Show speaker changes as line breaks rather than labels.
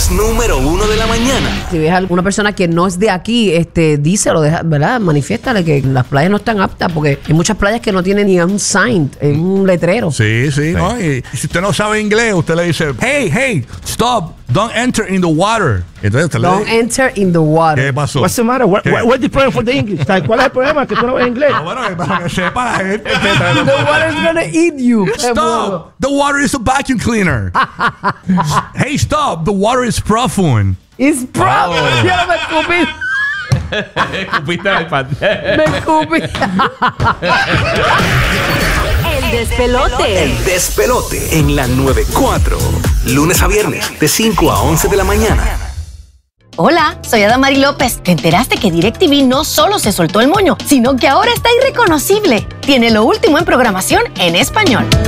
podcast número 1 de la mañana.
Si ves a alguna persona que no es de aquí, díselo, ¿verdad? Manifiéstale que las playas no están aptas, porque hay muchas playas que no tienen ni un sign, un letrero.
Sí, ¿no? Y si usted no sabe inglés, usted le dice, hey, stop, don't enter in the water. Entonces usted
Don't enter in the water.
¿Qué pasó?
What's the matter? What's the problem for the English? ¿Cuál es el problema? Que tú no ves inglés.
Bueno, para que sepa la gente.
The water's gonna eat you.
Stop! The water is a vacuum cleaner. Hey, stop! The water is profound.
It's probably. Ya me escupí.
Escupiste al pastel.
Me escupí.
El despelote.
El despelote en la 94. Lunes a viernes, de 5 a 11 de la mañana.
Hola, soy Adamari López. ¿Te enteraste que DirecTV no solo se soltó el moño, sino que ahora está irreconocible? Tiene lo último en programación en español.